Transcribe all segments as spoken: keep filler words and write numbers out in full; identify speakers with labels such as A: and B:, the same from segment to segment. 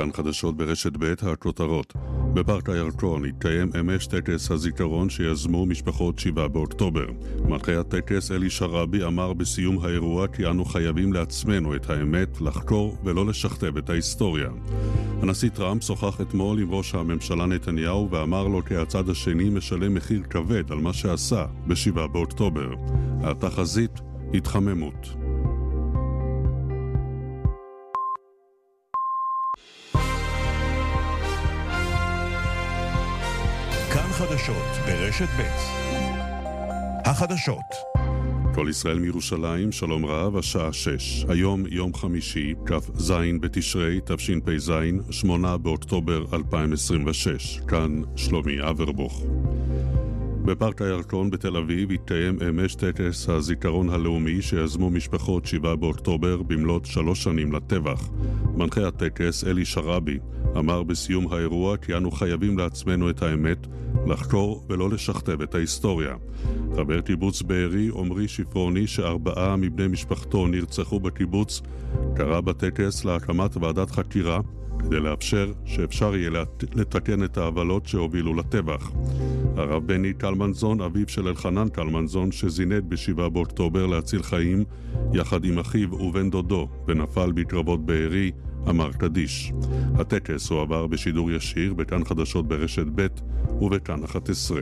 A: כאן חדשות ברשת ב' הכותרות. בפארק הירקון התקיים אמש טקס הזיכרון שיזמו משפחות שבעה באוקטובר. מנחה הטקס אלי שרעבי אמר בסיום האירוע כי אנו חייבים לעצמנו את האמת, לחקור ולא לשכתב את ההיסטוריה. הנשיא טראמפ שוחח אתמול עם ראש הממשלה נתניהו ואמר לו כי הצד השני משלם מחיר כבד על מה שעשה בשבעה באוקטובר. התחזית התחממות.
B: כאן חדשות ברשת ב' החדשות.
A: כל ישראל מירושלים, שלום רב, השעה שש. היום יום חמישי, כף זין בתשרי, תשפ"ז, שמונה באוקטובר אלפיים עשרים ושש. כאן שלומי אברבוך. בפארק הירקון בתל אביב התקיים אמש טקס הזיכרון הלאומי שיזמו משפחות שבעה באוקטובר במלאת שלוש שנים לטבח. מנחה הטקס אלי שרעבי אמר בסיום האירוע כי אנו חייבים לעצמנו את האמת, לחקור ולא לשכתב את ההיסטוריה. חבר קיבוץ בארי עומרי שפרוני שארבעה מבני משפחתו נרצחו בקיבוץ קרא בטקס להקמת ועדת חקירה כדי לאפשר שאפשר יהיה לתקן את העוולות שהובילו לטבח. הרב בני קלמנזון, אביו של אלחנן קלמנזון, שזינד בשבעה באוקטובר להציל חיים יחד עם אחיו ובן דודו ונפל בקרבות בארי, אמר קדיש. הטקס הועבר בשידור ישיר בכאן חדשות ברשת ב' ובכאן אחת עשרה.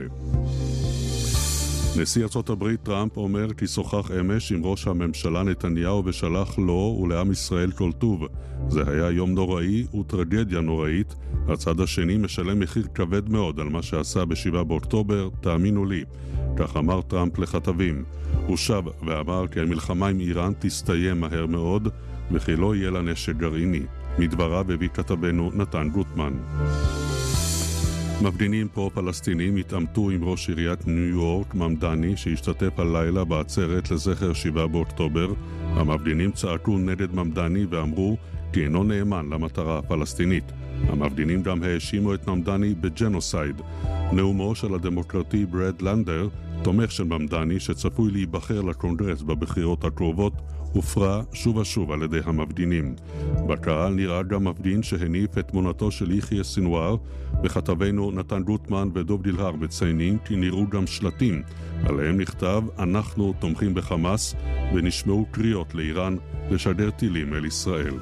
A: נשיא ארצות הברית טראמפ אומר כי שוחח אמש עם ראש הממשלה נתניהו ושלח לו ולעם ישראל כל טוב. זה היה יום נוראי וטרגדיה נוראית. הצד השני משלם מחיר כבד מאוד על מה שעשה בשבעה באוקטובר, תאמינו לי. כך אמר טראמפ לכתבים. הוא שב ואמר כי המלחמה עם איראן תסתיים מהר מאוד וכי לא יהיה לה נשק גרעיני. מדבריו הביא כתבנו נתן גוטמן. מפגינים פרו-פלסטינים התעמתו עם ראש עיריית ניו יורק, ממדני, שהשתתף הלילה בעצרת לזכר שבעה באוקטובר. המפגינים צעקו נגד ממדני ואמרו כי אינו נאמן למטרה הפלסטינית. המפגינים גם האשימו את ממדני בג'נוסייד. נאומו של הדמוקרטי ברד לנדר, תומך של ממדני שצפוי להיבחר לקונגרס בבחירות הקרובות, הופרע שוב ושוב על ידי המפגינים. בקהל נראה גם מפגין שהניף את תמונתו של יחיא סינואר, וכתבנו נתן גוטמן ודוב דילהר מציינים כי נראו גם שלטים. עליהם נכתב, אנחנו תומכים בחמאס, ונשמעו קריאות לאיראן לשדר טילים אל ישראל.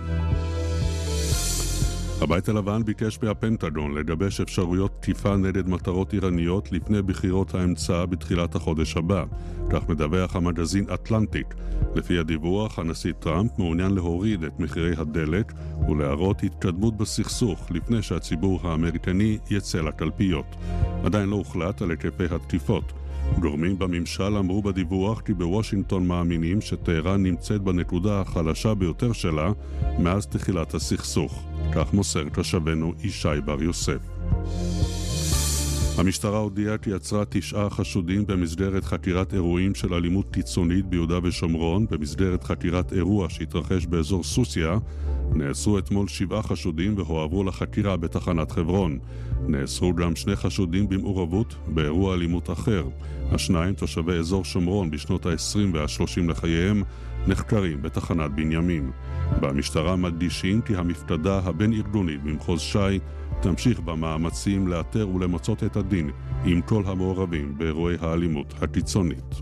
A: הבית הלבן ביקש מהפנטגון לגבש אפשרויות תקיפה נגד מטרות איראניות לפני בחירות האמצע בתחילת החודש הבא. כך מדווח המגזין אטלנטיק. לפי הדיווח, הנשיא טראמפ מעוניין להוריד את מחירי הדלק ולהראות התקדמות בסכסוך לפני שהציבור האמריקני יצא לקלפיות. עדיין לא הוחלט על היקפי התקיפות. גורמים בממשל אמרו בדיווח כי בוושינגטון מאמינים שטהרן נמצאת בנקודה החלשה ביותר שלה מאז תחילת הסכסוך. כך מוסר תושבנו ישי בר יוסף. המשטרה הודיעה כי יצרה תשעה חשודים במסגרת חקירת אירועים של אלימות קיצונית ביהודה ושומרון. במסגרת חקירת אירוע שהתרחש באזור סוסיה נאסרו אתמול שבעה חשודים והועברו לחקירה בתחנת חברון. נאסרו גם שני חשודים במעורבות באירוע אלימות אחר. השניים, תושבי אזור שומרון בשנות ה-עשרים וה-שלושים לחייהם, נחקרים בתחנת בנימין. במשטרה מדגישים כי המפקדה הבין-ארגונית במחוז ש"י תמשיך במאמצים לאתר ולמצות את הדין עם כל המעורבים באירועי האלימות הקיצונית.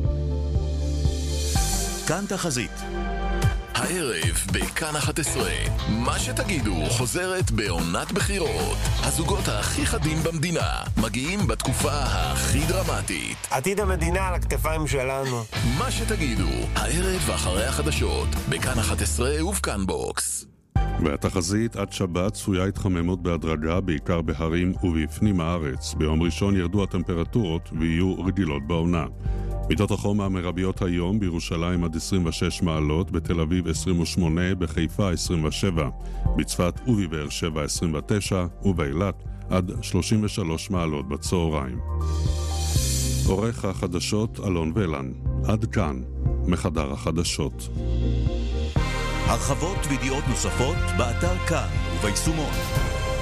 B: כאן תחזית. הערב בכאן אחת עשרה, מה שתגידו חוזרת בעונת בחירות. הזוגות הכי חדים במדינה מגיעים בתקופה הכי דרמטית.
C: עתיד המדינה על הכתפיים שלנו.
B: מה שתגידו, הערב ואחרי החדשות בכאן אחת עשרה ובכאן בוקס.
A: והתחזית עד שבת צפויה התחממות בהדרגה, בעיקר בהרים ובפנים הארץ. ביום ראשון ירדו הטמפרטורות ויהיו רגילות בעונה. מידות החום המרביות היום: בירושלים עד עשרים ושש מעלות, בתל אביב עשרים ושמונה, בחיפה עשרים ושבע, בצפת ובבאר שבע עשרים ותשע, ובאילת עד שלושים ושלוש מעלות בצהריים. עורך החדשות אלון ולן. עד כאן מחדר החדשות.
B: הרחבות וידיעות נוספות באתר כאן וביישומון.